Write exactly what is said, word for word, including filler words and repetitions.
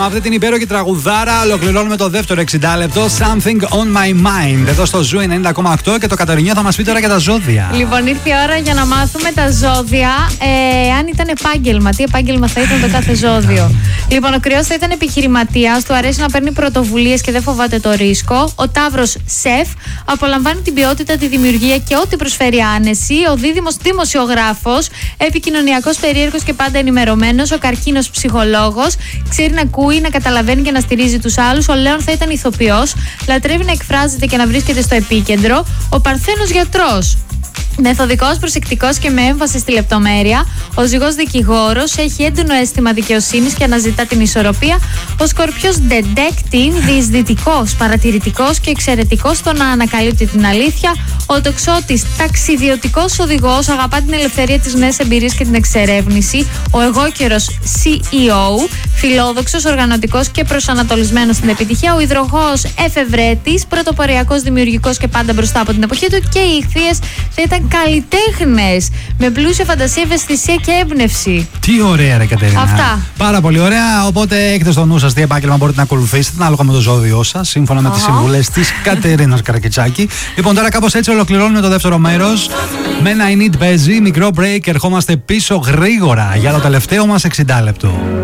Αυτή την υπέροχη τραγουδάρα ολοκληρώνουμε το δεύτερο εξήντα λεπτό. Something on my mind. Εδώ στο Ζου ενενήντα κόμμα οκτώ και το Κατερινιό θα μας πει τώρα για τα ζώδια. Λοιπόν, ήρθε η ώρα για να μάθουμε τα ζώδια. Ε, αν ήταν επάγγελμα, τι επάγγελμα θα ήταν το κάθε ζώδιο. Λοιπόν, ο Κρυός θα ήταν επιχειρηματίας, του αρέσει να παίρνει πρωτοβουλίες και δεν φοβάται το ρίσκο. Ο Ταύρος, σεφ, απολαμβάνει την ποιότητα, τη δημιουργία και ό,τι προσφέρει άνεση. Ο Δίδυμος, δημοσιογράφος, επικοινωνιακός, περίεργος και πάντα ενημερωμένος. Ο Καρκίνος, ψυχολόγος, ξέρει να ακούει, να καταλαβαίνει και να στηρίζει τους άλλους. Ο Λέων θα ήταν ηθοποιός, λατρεύει να εκφράζεται και να βρίσκεται στο επίκεντρο. Ο Παρθένος, γιατρός, μεθοδικός, προσεκτικός και με έμφαση στη λεπτομέρεια. Ο Ζυγός, δικηγόρος, έχει έντονο αίσθημα δικαιοσύνης και αναζητά την ισορροπία. Ο Σκορπιός, detective, διεισδυτικός, παρατηρητικός και εξαιρετικός στο να ανακαλύπτει την αλήθεια. Ο Τοξότης, ταξιδιωτικός οδηγός, αγαπά την ελευθερία, της νέες εμπειρίες και την εξερεύνηση. Ο Αιγόκερος, σι ι ο, φιλόδοξος, οργανωτικός και προσανατολισμένος στην επιτυχία. Ο Υδροχόος, εφευρέτης, πρωτοποριακός, δημιουργικός και πάντα μπροστά από την εποχή του. Και οι Ιχθύες θα ήταν καλλιτέχνες με πλούσια φαντασία, ευαισθησία και έμπνευση. Τι ωραία, ρε Κατερίνα. Αυτά. Πάρα πολύ ωραία. Οπότε έχετε στο νου σας τι επάγγελμα μπορείτε να ακολουθήσετε, ανάλογα με το ζώδιό σας, σύμφωνα με τις συμβουλές της Κατερίνας Καρακιτσάκη. Λοιπόν, τώρα κάπως έτσι ολοκληρώνουμε το δεύτερο μέρος. Με ένα I Need παίζει, μικρό break, ερχόμαστε πίσω γρήγορα για το τελευταίο μας εξήντα λεπτό.